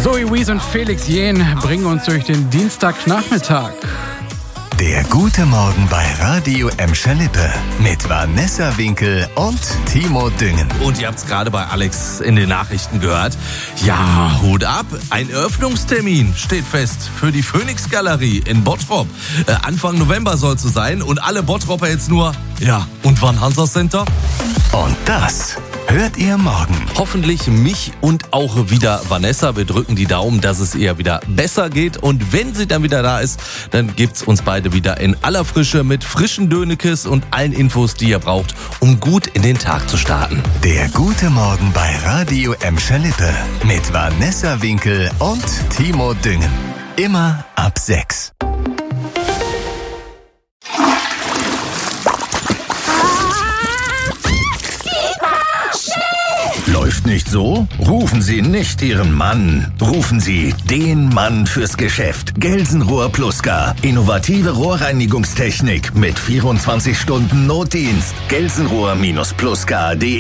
Zoe Wies und Felix Jähn bringen uns durch den Dienstagnachmittag. Der gute Morgen bei Radio Emscher-Lippe mit Vanessa Winkel und Timo Düngen. Und ihr habt es gerade bei Alex in den Nachrichten gehört. Ja, Hut ab. Ein Eröffnungstermin steht fest für die Phoenix-Galerie in Bottrop. Anfang November soll es so sein. Und alle Bottropper jetzt nur, ja, und wann Hansa Center? Und das hört ihr morgen. Hoffentlich mich und auch wieder Vanessa. Wir drücken die Daumen, dass es ihr wieder besser geht. Und wenn sie dann wieder da ist, dann gibt's uns beide wieder in aller Frische mit frischen Dönekes und allen Infos, die ihr braucht, um gut in den Tag zu starten. Der gute Morgen bei Radio Emscher-Lippe mit Vanessa Winkel und Timo Düngen. Immer ab 6. Läuft nicht so? Rufen Sie nicht Ihren Mann. Rufen Sie den Mann fürs Geschäft. Gelsenrohr Pluska. Innovative Rohrreinigungstechnik mit 24 Stunden Notdienst. Gelsenrohr-pluska.de